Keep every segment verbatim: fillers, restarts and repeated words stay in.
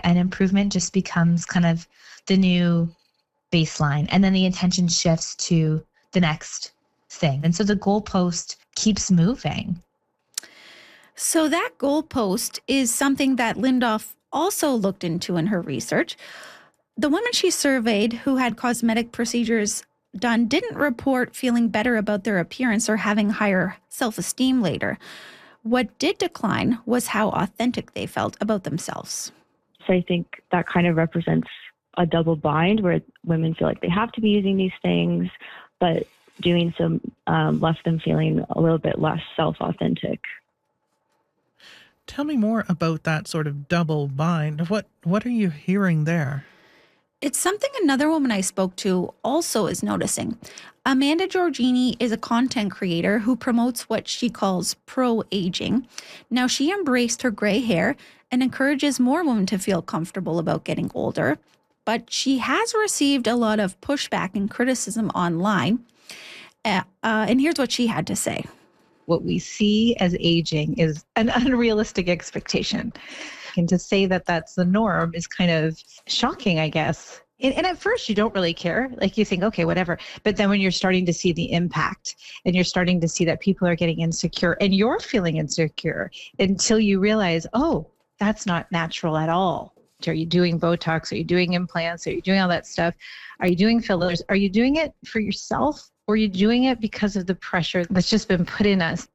and improvement just becomes kind of the new baseline. And then the attention shifts to the next thing. And so the goalpost keeps moving. So that goalpost is something that Lindoff also looked into in her research. The women she surveyed who had cosmetic procedures done didn't report feeling better about their appearance or having higher self-esteem later. What did decline was how authentic they felt about themselves. So I think that kind of represents a double bind where women feel like they have to be using these things, but doing so um, left them feeling a little bit less self-authentic. Tell me more about that sort of double bind. What what are you hearing there? It's something another woman I spoke to also is noticing. Amanda Giorgini is a content creator who promotes what she calls pro-aging. Now, she embraced her gray hair and encourages more women to feel comfortable about getting older. But she has received a lot of pushback and criticism online. Uh, uh, and here's what she had to say. What we see as aging is an unrealistic expectation. And to say that that's the norm is kind of shocking, I guess. And, and at first you don't really care. Like you think, okay, whatever. But then when you're starting to see the impact and you're starting to see that people are getting insecure and you're feeling insecure until you realize, oh, that's not natural at all. Are you doing Botox? Are you doing implants? Are you doing all that stuff? Are you doing fillers? Are you doing it for yourself? Or are you doing it because of the pressure that's just been put in us?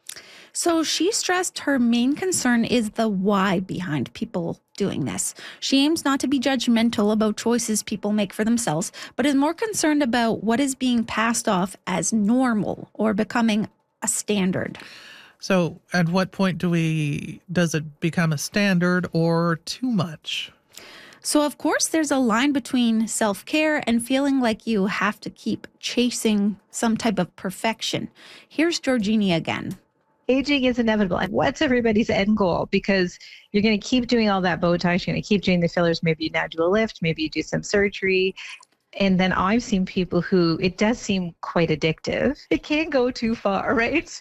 So she stressed her main concern is the why behind people doing this. She aims not to be judgmental about choices people make for themselves, but is more concerned about what is being passed off as normal or becoming a standard. So at what point do we, does it become a standard or too much? So, of course, there's a line between self-care and feeling like you have to keep chasing some type of perfection. Here's Giorgini again. Aging is inevitable. What's everybody's end goal? Because you're going to keep doing all that Botox, you're going to keep doing the fillers, maybe you now do a lift, maybe you do some surgery. And then I've seen people who, it does seem quite addictive. It can go too far, right?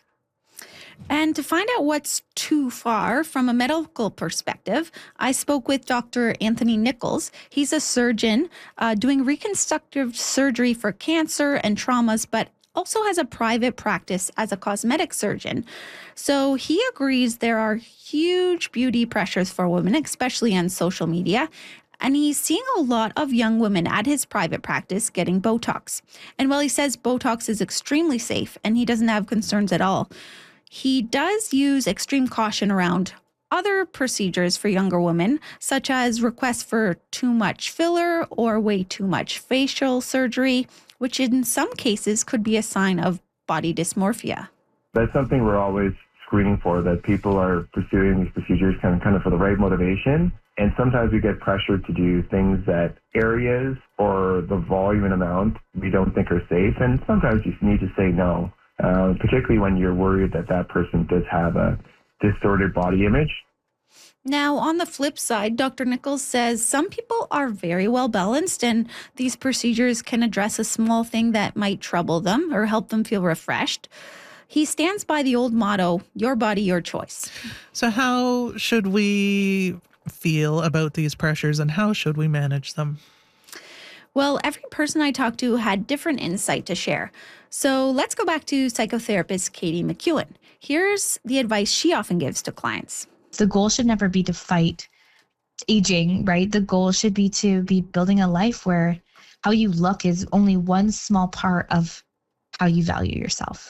And to find out what's too far from a medical perspective, I spoke with Doctor Anthony Nichols. He's a surgeon uh, doing reconstructive surgery for cancer and traumas, but also has a private practice as a cosmetic surgeon. So he agrees there are huge beauty pressures for women, especially on social media. And he's seeing a lot of young women at his private practice getting Botox. And while he says Botox is extremely safe and he doesn't have concerns at all, he does use extreme caution around other procedures for younger women, such as requests for too much filler or way too much facial surgery, which in some cases could be a sign of body dysmorphia. That's something we're always screening for, that people are pursuing these procedures kind of, kind of for the right motivation. And sometimes we get pressured to do things that areas or the volume and amount we don't think are safe. And sometimes you need to say no. Uh, particularly when you're worried that that person does have a distorted body image. Now, on the flip side, Doctor Nichols says some people are very well balanced and these procedures can address a small thing that might trouble them or help them feel refreshed. He stands by the old motto, your body, your choice. So how should we feel about these pressures and how should we manage them? Well, every person I talked to had different insight to share. So let's go back to psychotherapist Katie McEwen. Here's the advice she often gives to clients. The goal should never be to fight aging, right? The goal should be to be building a life where how you look is only one small part of how you value yourself.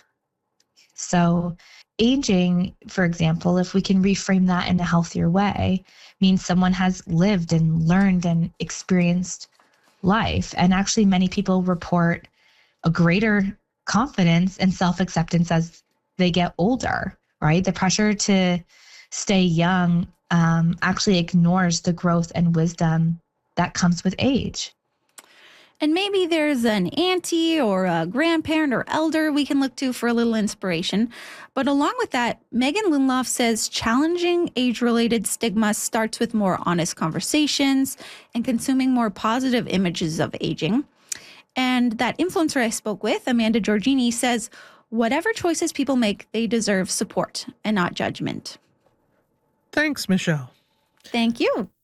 So aging, for example, if we can reframe that in a healthier way, means someone has lived and learned and experienced life. And actually, many people report a greater confidence and self-acceptance as they get older, right? The pressure to stay young um, actually ignores the growth and wisdom that comes with age. And maybe there's an auntie or a grandparent or elder we can look to for a little inspiration. But along with that, Megan Lindoff says challenging age-related stigma starts with more honest conversations and consuming more positive images of aging. And that influencer I spoke with, Amanda Giorgini, says whatever choices people make, they deserve support and not judgment. Thanks, Michelle. Thank you.